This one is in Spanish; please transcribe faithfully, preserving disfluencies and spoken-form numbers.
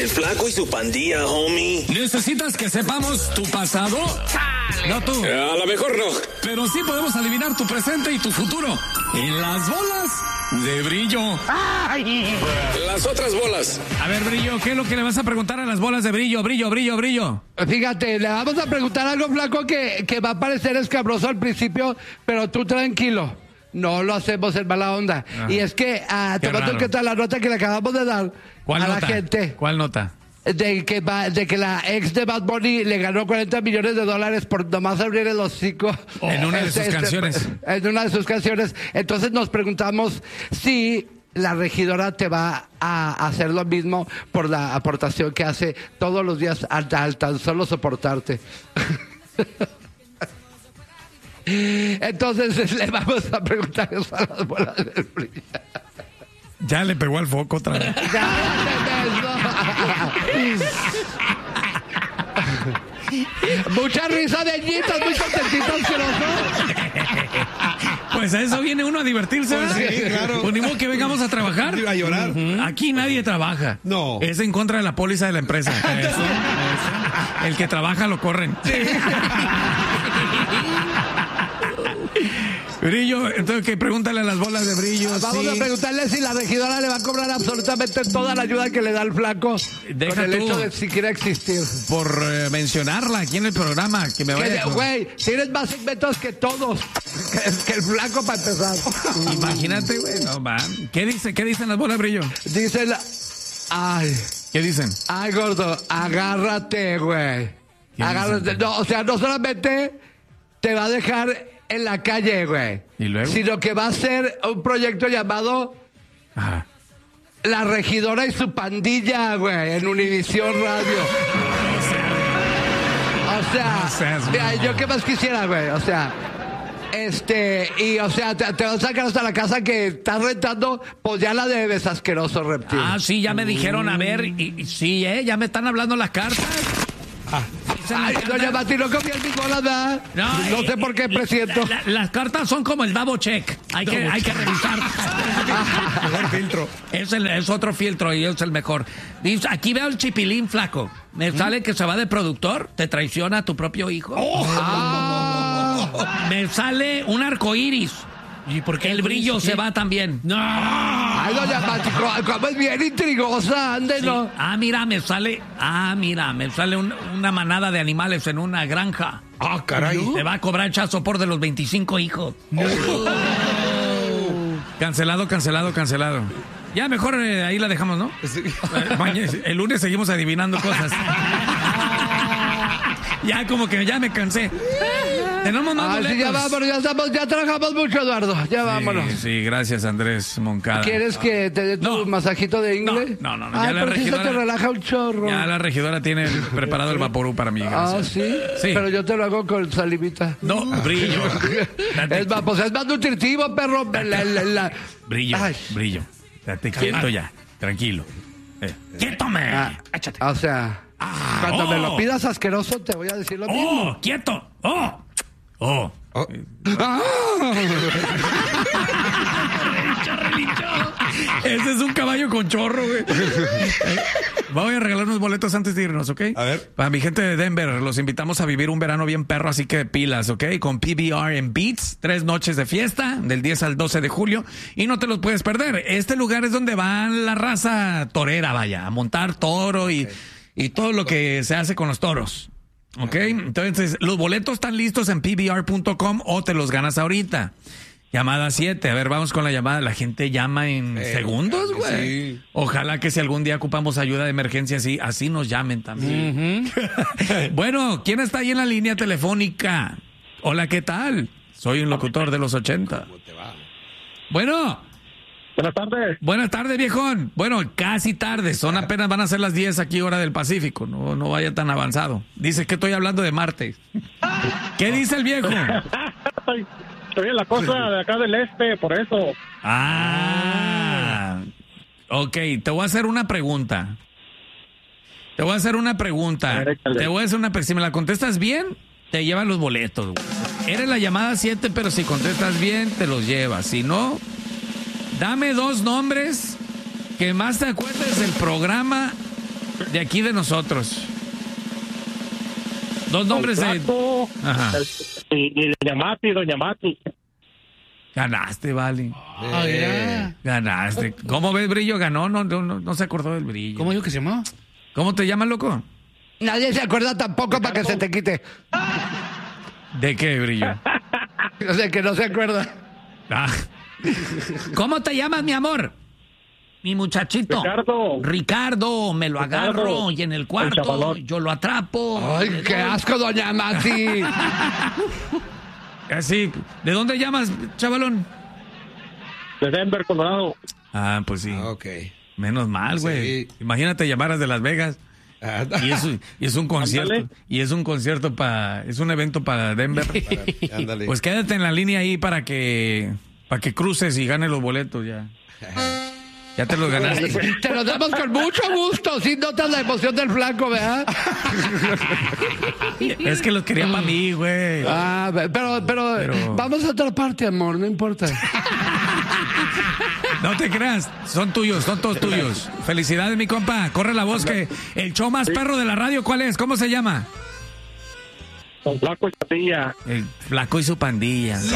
El Flaco y su pandilla, homie. ¿Necesitas que sepamos tu pasado? No tú. A lo mejor no. Pero sí podemos adivinar tu presente y tu futuro. En las bolas de Brillo. Ay. Las otras bolas. A ver, Brillo, ¿qué es lo que le vas a preguntar a las bolas de Brillo? Brillo, Brillo, Brillo. Fíjate, le vamos a preguntar algo, Flaco, que, que va a parecer escabroso al principio, pero tú tranquilo. No lo hacemos en mala onda. Ajá. Y es que, ah, tomando en cuenta la nota que le acabamos de dar ¿Cuál a nota? la gente. ¿Cuál nota? De que, va, de que la ex de Bad Bunny le ganó cuarenta millones de dólares por nomás abrir el hocico. Oh, en una de sus este, canciones. En una de sus canciones. Entonces nos preguntamos si la regidora te va a hacer lo mismo por la aportación que hace todos los días al, al tan solo soportarte. Entonces le vamos a preguntar eso a las bolas del Brillo. Ya le pegó al foco otra vez. Mucha risa de ñitas, muy contentitos, Pues a eso viene uno a divertirse, ¿verdad? Pues sí, claro. Pues ni modo que vengamos a trabajar. A llorar. Uh-huh. Aquí nadie trabaja. No. Es en contra de la póliza de la empresa. Eso, eso. El que trabaja lo corren. Sí. Brillo, entonces que pregúntale a las bolas de Brillo. Vamos sí. a preguntarle si la regidora le va a cobrar absolutamente toda la ayuda que le da el Flaco. Deja con el tú. hecho de siquiera existir. Por eh, mencionarla aquí en el programa, que me vaya. Que, güey, tienes más segmentos que todos. Que, que el Flaco para empezar. Imagínate, güey. No, man. ¿Qué dice? ¿Qué dicen las bolas de Brillo? Dicen, ay, ¿Qué dicen? ay, gordo, agárrate, güey. Agárrate. No, o sea, no solamente te va a dejar en la calle, güey. ¿Y luego? Sino que va a ser un proyecto llamado Ajá. La Regidora y su Pandilla, güey, en Univisión Radio. O sea, No seas mira, mamón. yo qué más quisiera, güey, o sea, este, y o sea, te, te van a sacar hasta la casa que estás rentando, pues ya la debes, asqueroso reptil. Ah, sí, ya me dijeron, a ver, y, y sí, ¿eh? Ya me están hablando las cartas. Ay, doña Mati, no confía en mis bolas, ¿verdad? No, no sé por qué presiento. La, la, las cartas son como el double check. Hay que, hay que revisar. Mejor filtro. Es, el, es otro filtro y es el mejor. Dice, aquí veo el chipilín, Flaco. Me ¿Mm? sale que se va de productor. Te traiciona a tu propio hijo. Oh. Ah. Me sale un arcoíris. ¿Y por qué el Brillo se va también? No. Ay, doña Mati, como es bien intrigosa, ande, sí. ¿no? Ah, mira, me sale. Ah, mira, me sale un, una manada de animales en una granja. Ah, caray. Te va a cobrar chazo por de los veinticinco hijos. No. Cancelado, cancelado, cancelado. Ya mejor eh, ahí la dejamos, ¿no? Sí. Mañana, el lunes seguimos adivinando cosas. Ya como que ya me cansé. Tenemos más Ah, boletos. sí, ya vámonos, ya estamos, ya trabajamos mucho, Eduardo. Ya Sí, vámonos. sí, gracias, Andrés Moncada. ¿Quieres que te dé tu No. masajito de inglés? No, no, no, no, Ay, ya la pero sí se regidora- te relaja un chorro. Ya la regidora tiene preparado el vaporú para mí, gracias. Ah, ¿sí? Sí. Pero yo te lo hago con salivita. No, Brillo. Date- Es más, pues es más nutritivo, perro. La, la, la- Brillo, Ay. Brillo. Date quieto ya, tranquilo. Eh, ¡Quietome! Ah, Échate. o sea, Ah, cuando oh. me lo pidas asqueroso, te voy a decir lo mismo. ¡Oh! ¡Quieto! ¡Oh! ¡Oh! Oh. Ah. Ese es un caballo con chorro, güey. Voy a regalar unos boletos antes de irnos, ¿ok? A ver. Para mi gente de Denver, los invitamos a vivir un verano bien perro, así que pilas, ¿ok? Con P B R en Beats, tres noches de fiesta, del diez al doce de julio, y no te los puedes perder. Este lugar es donde va la raza torera, vaya, a montar toro y, y todo lo que se hace con los toros. ¿Ok? Entonces, los boletos están listos en P B R punto com o te los ganas ahorita. Llamada siete. A ver, vamos con la llamada. La gente llama en Eh, segundos, güey. sí. Ojalá que si algún día ocupamos ayuda de emergencia, así, así nos llamen también. Bueno, ¿quién está ahí en la línea telefónica? Hola, ¿qué tal? Soy un locutor de los ochenta. Bueno. Buenas tardes. Buenas tardes, viejón. Bueno, casi tarde. Son apenas van a ser las diez aquí, hora del Pacífico. No, no vaya tan avanzado. Dice que estoy hablando de Marte. ¿Qué dice el viejo? Estoy, estoy en la costa de acá del este, por eso. Ah. Ok, te voy a hacer una pregunta. Te voy a hacer una pregunta. A ver, échale. Te voy a hacer una pregunta. Si me la contestas bien, te llevan los boletos, güey. Eres la llamada siete, pero si contestas bien, te los llevas. Si no, dame dos nombres que más te acuerdes del programa de aquí de nosotros. Dos nombres El de... Flaco, Ajá. el- y, y Doña Mati, Doña Mati. Ganaste, vale. Ah, ya. Ganaste. ¿Cómo ves, Brillo? Ganó, no, no, no, no se acordó del Brillo. ¿Cómo dijo que se llamaba? ¿Cómo te llamas, loco? Nadie se acuerda tampoco para que se te quite. ¿De qué, Brillo? O sea, que no se acuerda. Ah. ¿Cómo te llamas, mi amor? Mi muchachito. Ricardo. Ricardo, me lo Ricardo. agarro y en el El cuarto chavalón. yo lo atrapo. Ay, qué asco, doña Mati. Así. ¿De dónde llamas, chavalón? De Denver, Colorado. Ah, pues sí. Ah, ok. Menos mal, güey. Sí. Imagínate llamaras de Las Vegas. Ah, Y es, un- y es un concierto. Ándale. Y es un concierto para. Es un evento para Denver. para- ándale. Pues quédate en la línea ahí para que. Para que cruces y ganes los boletos ya. Ya te los ganaste. Te lo damos con mucho gusto. Si notas la emoción del flaco, ¿verdad? Es que los quería para mí, güey. Ah, pero, pero, Pero- vamos a otra parte, amor, no importa. No te creas, son tuyos, son todos tuyos. Felicidades, mi compa. Corre la voz que el show más perro de la radio, ¿cuál es? ¿Cómo se llama? Con Flaco y Patilla. El Flaco y su pandilla.